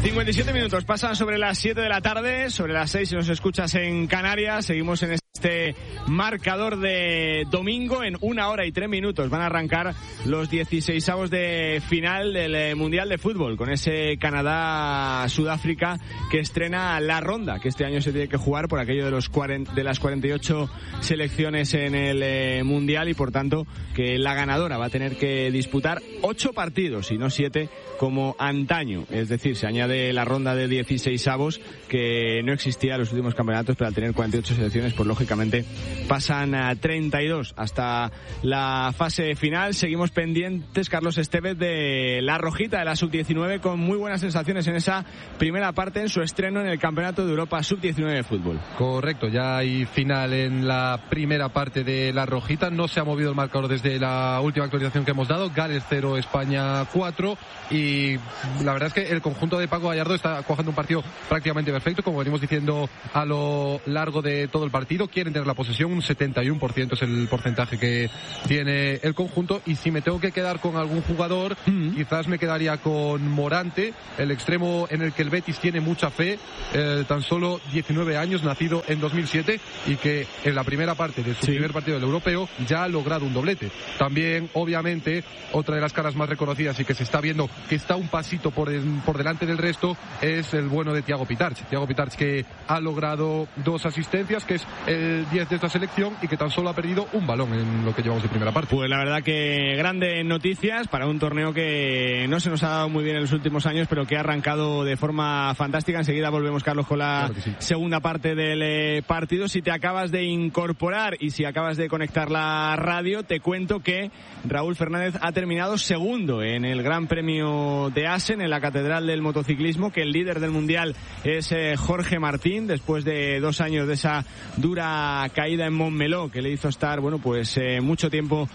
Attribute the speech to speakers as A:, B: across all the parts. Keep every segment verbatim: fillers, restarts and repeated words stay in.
A: cincuenta y siete minutos pasan sobre las siete de la tarde, sobre las seis si nos escuchas en Canarias. Seguimos en este marcador de domingo. En una hora y tres minutos van a arrancar los dieciseisavos de final del Mundial de Fútbol, con ese Canadá-Sudáfrica que estrena la ronda, que este año se tiene que jugar por aquello de los cuarenta, de las cuarenta y ocho selecciones en el eh, Mundial, y por tanto que la ganadora va a tener que disputar ocho partidos y no siete como antaño. Es decir, se añade la ronda de dieciseisavos que no existía en los últimos campeonatos, pero al tener cuarenta y ocho selecciones, pues lógicamente pasan a treinta y dos hasta la fase final. Seguimos pendientes, Carlos Estevez, de la rojita de la sub diecinueve, con muy buenas sensaciones en esa primera parte, en su estreno en el Campeonato de Europa sub diecinueve de fútbol.
B: Correcto, ya hay final en la primera parte de la rojita. No se ha movido el marcador desde la última actualización que hemos dado. Gales cero, España cuatro, y la verdad es que el conjunto de Paco Gallardo está cojando un partido prácticamente perfecto, como venimos diciendo a lo largo de todo el partido. Quieren tener la posesión, un setenta y uno por ciento es el porcentaje que tiene el conjunto, y si me tengo que quedar con algún jugador, mm. quizás me quedaría con Morante, el extremo en el que el Betis tiene mucha fe, eh, tan solo diecinueve años, nacido en dos mil siete, y que en la primera parte de su sí. primer partido del europeo ya ha logrado un doblete. También, obviamente, otra de las caras más reconocidas y que se está viendo que está un pasito por, el, por delante del resto es el bueno de Thiago Pitarch. Thiago Pitarch, que ha logrado dos asistencias, que es el diez de esta selección, y que tan solo ha perdido un balón en lo que llevamos de primera parte.
A: Pues la verdad que grandes noticias para un torneo que no se nos ha dado muy bien en los últimos años, pero que ha arrancado de forma fantástica. Enseguida volvemos, Carlos, con la claro sí. segunda parte del eh, partido. Si te acabas de incorporar y si acabas de conectar la radio, te cuento que Raúl Fernández ha terminado segundo en el Gran Premio de Assen, en la Catedral del Motociclismo, que el líder del Mundial es eh, Jorge Martín, después de dos años de esa dura caída en Montmeló, que le hizo estar, bueno, pues eh, mucho tiempo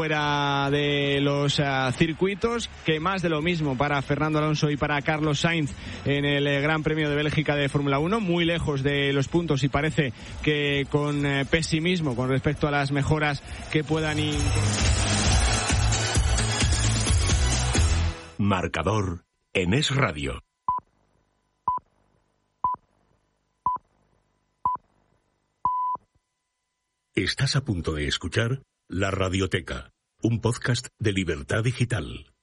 A: fuera de los uh, circuitos. Que más de lo mismo para Fernando Alonso y para Carlos Sainz en el eh, Gran Premio de Bélgica de Fórmula uno, muy lejos de los puntos, y parece que con eh, pesimismo con respecto a las mejoras que puedan ir.
C: Marcador en Es Radio. Estás a punto de escuchar La Radioteca, un podcast de Libertad Digital.